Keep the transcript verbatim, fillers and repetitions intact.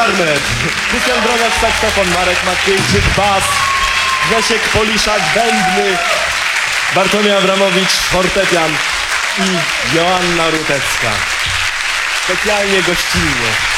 klarnet, Krystian Broniarz saksofon, Marek Matwiejczyk bas, Grzesiek Poliszak bębny, Bartłomiej Abramowicz fortepian i Joanna Rutecka. Specjalnie gościnnie.